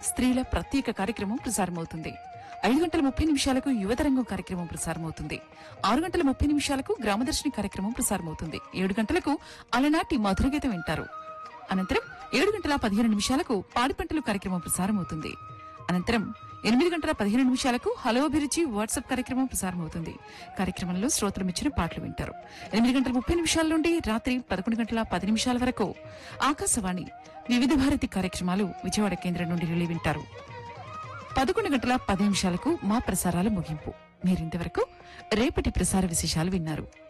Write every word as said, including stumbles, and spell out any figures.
స్త్రీల ప్రత్యేక కార్యక్రమం ప్రసారమవుతుంది. ఐదు గంటల ముప్పై నిమిషాలకు యువతరంగం కార్యక్రమం ప్రసారమవుతుంది. ఆరు గంటల ముప్పై నిమిషాలకు గ్రామదర్శిని కార్యక్రమం ప్రసారమవుతుంది. ఏడు గంటలకు అలనాటి మధురగీతం వింటారు. అనంతరం ఏడు గంటల పదిహేను నిమిషాలకు పాడి పంటలు కార్యక్రమం ప్రసారమవుతుంది. అనంతరం ఎనిమిది గంటల పదిహేను నిమిషాలకు హలో అభిరుచి వాట్సాప్ కార్యక్రమం ప్రసారమవుతుంది. కార్యక్రమంలో శ్రోతలు ఇచ్చిన పాటలు వింటారు. ఎనిమిది గంటల ముప్పై నిమిషాల నుండి రాత్రి పదకొండు గంటల పది నిమిషాల వరకు ఆకాశవాణి వివిధ భారతి కార్యక్రమాలు విజయవాడ కేంద్రం నుండి రిలే వింటారు. పదకొండు గంటల పది నిమిషాలకు మా ప్రసారాల ముగింపు. మీరింతవరకు రేపటి ప్రసార విశేషాలు విన్నారు.